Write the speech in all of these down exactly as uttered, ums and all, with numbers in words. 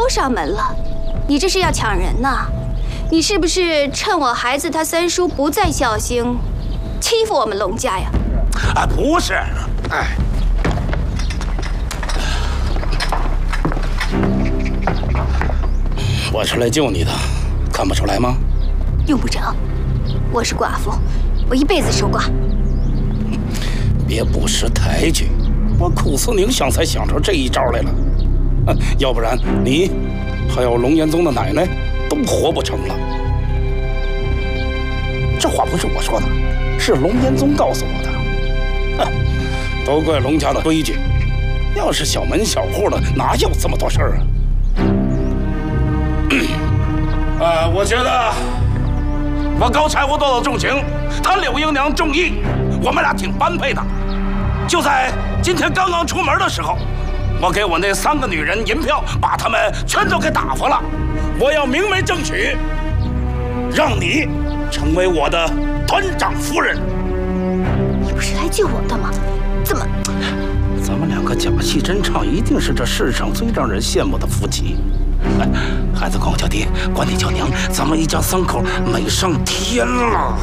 都上门了，你这是要抢人呐？你是不是趁我孩子他三叔不在孝兴，欺负我们龙家呀？ 啊，不是，哎。 我是来救你的，看不出来吗？ 用不着，我是寡妇，我一辈子守寡。 别不识抬举，我苦思冥想才想出这一招来了。要不然你还有龙岩宗的奶奶都活不成了。这话不是我说的，是龙岩宗告诉我的。哼，都怪龙家的规矩，要是小门小户的，哪有这么多事儿啊？ 呃，我觉得我高柴胡多了重情，他柳英娘重义，我们俩挺般配的。就在今天刚刚出门的时候，我给我那三个女人银票，把她们全都给打发了。我要明媒正娶，让你成为我的团长夫人。 你不是来救我的吗？怎么？ 咱们两个假戏真唱，一定是这世上最让人羡慕的夫妻。 哎，孩子管我叫爹，管你叫娘，咱们一家三口美上天了。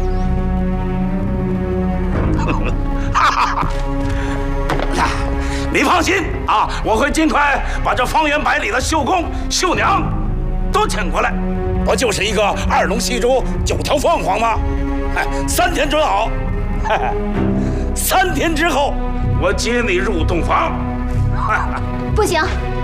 哈哈哈！你放心啊，我会尽快把这方圆百里的绣公、绣娘都请过来。不就是一个二龙戏珠、九条凤凰吗？哎，三天准好。嘿嘿，三天之后，我接你入洞房。 不行。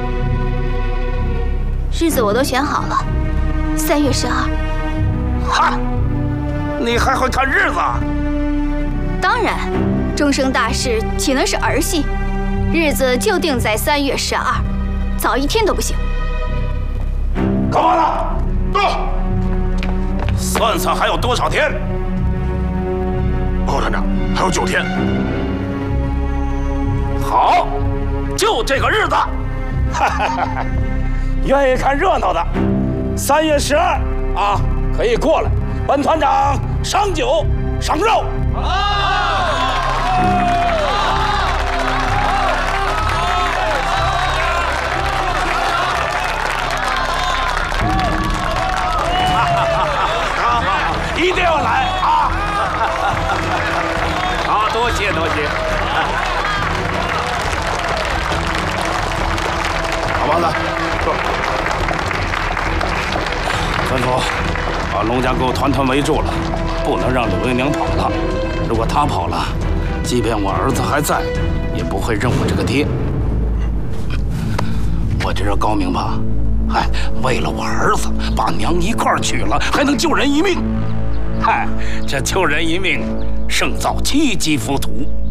日子我都选好了，三月十二。 哈，你还会看日子？ 当然，终生大事岂能是儿戏？日子就定在三月十二，早一天都不行。 干嘛呢？到！算算还有多少天？报告团长，还有九天。好，就这个日子。哈哈哈哈。 愿意看热闹的，三月十二啊，可以过来。本团长赏酒赏肉。一定要来啊！好，多谢多谢。老王子。 吩咐把龙家给我团团围住了，不能让柳英娘跑了。如果她跑了，即便我儿子还在，也不会认我这个爹。我这人高明吧？哎，为了我儿子，把娘一块儿娶了，还能救人一命。嗨，这救人一命胜造七级浮屠。